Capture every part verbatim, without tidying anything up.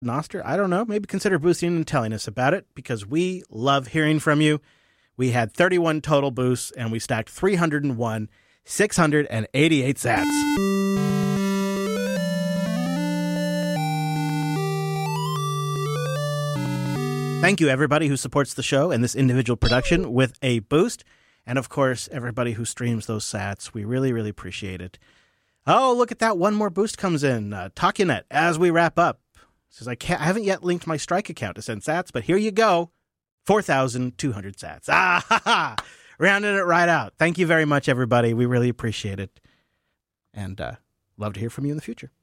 Nostr, I don't know, maybe consider boosting and telling us about it, because we love hearing from you. We had thirty-one total boosts, and we stacked three hundred one, six hundred eighty-eight sats. Thank you, everybody who supports the show and this individual production with a boost. And, of course, everybody who streams those sats. We really, really appreciate it. Oh, look at that. One more boost comes in. Uh, Takunet, as we wrap up, says, I, can't, I haven't yet linked my Strike account to send sats, but here you go. four thousand two hundred sats. Ah, ha, ha. Rounding it right out. Thank you very much, everybody. We really appreciate it. And uh, love to hear from you in the future.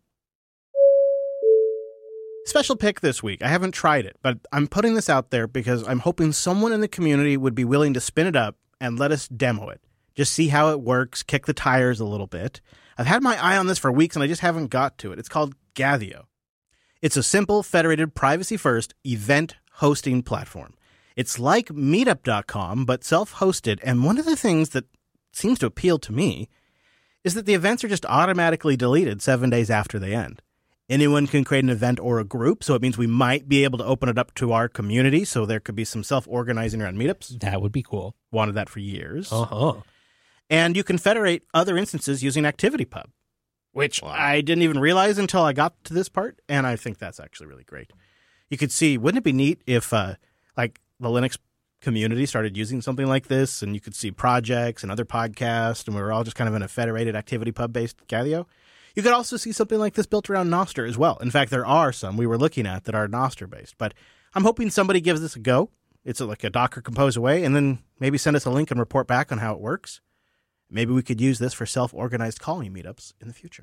Special pick this week. I haven't tried it, but I'm putting this out there because I'm hoping someone in the community would be willing to spin it up and let us demo it. Just see how it works, kick the tires a little bit. I've had my eye on this for weeks and I just haven't got to it. It's called Gathio. It's a simple, federated, privacy-first event hosting platform. It's like meetup dot com, but self-hosted, and one of the things that seems to appeal to me is that the events are just automatically deleted seven days after they end. Anyone can create an event or a group, so it means we might be able to open it up to our community, so there could be some self-organizing around meetups. That would be cool. Wanted that for years. Uh-huh. And you can federate other instances using ActivityPub, which wow. I didn't even realize until I got to this part, and I think that's actually really great. You could see, wouldn't it be neat if, uh, like, the Linux community started using something like this, and you could see projects and other podcasts, and we were all just kind of in a federated ActivityPub-based Gathio? You could also see something like this built around Nostr as well. In fact, there are some we were looking at that are Nostr-based. But I'm hoping somebody gives this a go. It's like a Docker Compose away, and then maybe send us a link and report back on how it works. Maybe we could use this for self-organized calling meetups in the future.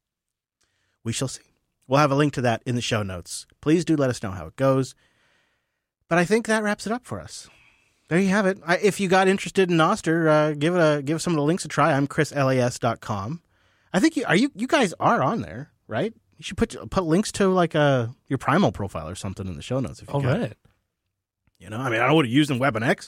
We shall see. We'll have a link to that in the show notes. Please do let us know how it goes. But I think that wraps it up for us. There you have it. I, if you got interested in Nostr, uh, give it a give some of the links a try. I'm chris las dot com. I think you are you you guys are on there, right? You should put put links to like uh your Primal profile or something in the show notes if you All can. right. You know, I mean, I would have used in WebNX.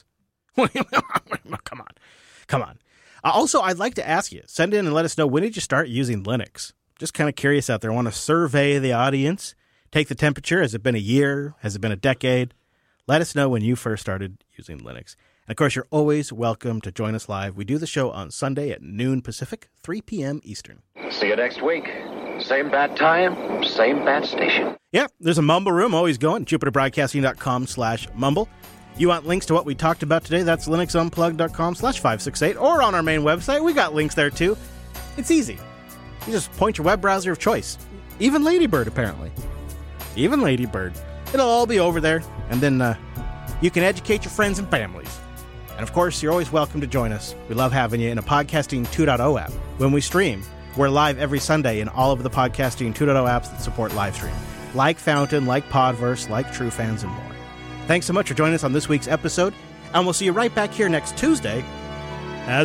Come on, come on. Uh, also, I'd like to ask you, send in and let us know, when did you start using Linux? Just kind of curious out there. I want to survey the audience, take the temperature. Has it been a year? Has it been a decade? Let us know when you first started using Linux. And, of course, you're always welcome to join us live. We do the show on Sunday at noon Pacific, three p.m. Eastern. See you next week. Same bat time, same bat station. Yeah, there's a Mumble room always going, jupiterbroadcasting.com slash mumble. You want links to what we talked about today? That's linuxunplugged.com slash 568. Or on our main website, we got links there, too. It's easy. You just point your web browser of choice. Even Ladybird, apparently. Even Ladybird. It'll all be over there. And then uh, you can educate your friends and families. And, of course, you're always welcome to join us. We love having you in a Podcasting two point oh app. When we stream, we're live every Sunday in all of the Podcasting two point oh apps that support live stream. Like Fountain, like Podverse, like TrueFans, and more. Thanks so much for joining us on this week's episode. And we'll see you right back here next Tuesday